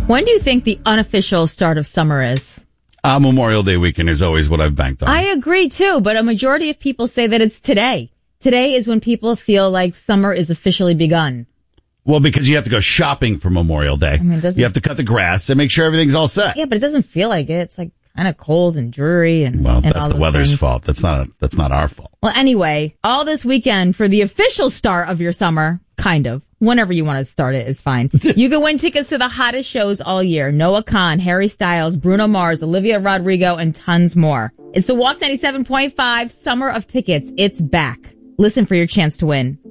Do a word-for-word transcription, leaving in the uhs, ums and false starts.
When do you think the unofficial start of summer is? Uh, Memorial Day weekend is always what I've banked on. I agree, too, but a majority of people say that it's today. Today is when people feel like summer is officially begun. Well, because you have to go shopping for Memorial Day. I mean, you have to cut the grass and make sure everything's all set. Yeah, but it doesn't feel like it. It's like kind of cold and dreary. And Well, and that's all the weather's things. fault. That's not, a, that's not our fault. Well, anyway, all this weekend for the official start of your summer, kind of. Whenever you want to start it is fine. You can win tickets to the hottest shows all year. Noah Kahan, Harry Styles, Bruno Mars, Olivia Rodrigo, and tons more. It's the Walk ninety-seven point five Summer of Tickets. It's back. Listen for your chance to win.